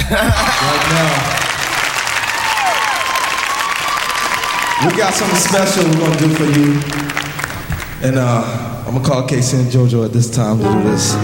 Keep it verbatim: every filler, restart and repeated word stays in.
Right now. We got something special we're gonna do for you. And uh, I'm gonna call Casey and JoJo at this time to do this.